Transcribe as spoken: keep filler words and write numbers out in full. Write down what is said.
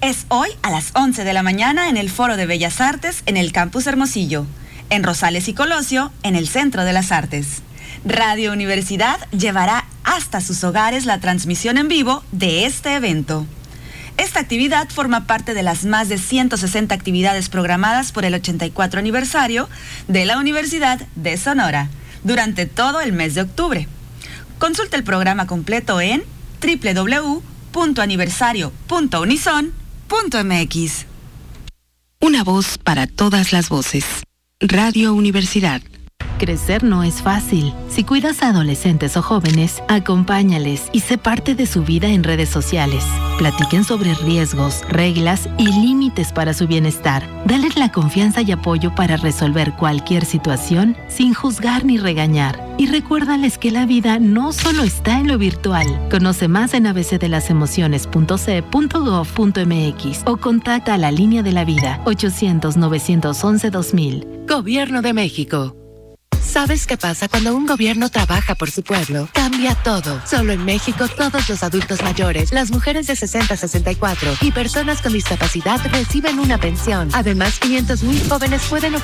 Es hoy a las once de la mañana en el Foro de Bellas Artes en el Campus Hermosillo. En Rosales y Colosio, en el Centro de las Artes. Radio Universidad llevará hasta sus hogares la transmisión en vivo de este evento. Esta actividad forma parte de las más de ciento sesenta actividades programadas por el ochenta y cuatro aniversario de la Universidad de Sonora durante todo el mes de octubre. Consulta el programa completo en doble u doble u doble u punto aniversario punto unison punto m x. Una voz para todas las voces. Radio Universidad. Crecer no es fácil. Si cuidas a adolescentes o jóvenes, acompáñales y sé parte de su vida en redes sociales. Platiquen sobre riesgos, reglas y límites para su bienestar. Dales la confianza y apoyo para resolver cualquier situación sin juzgar ni regañar. Y recuérdales que la vida no solo está en lo virtual. Conoce más en a b c de las emociones punto c e punto gov punto m x o contacta a la Línea de la Vida ochocientos, novecientos once, dos mil. Gobierno de México. ¿Sabes qué pasa cuando un gobierno trabaja por su pueblo? Cambia todo. Solo en México, todos los adultos mayores, las mujeres de sesenta a sesenta y cuatro y personas con discapacidad reciben una pensión. Además, quinientos mil jóvenes pueden obtener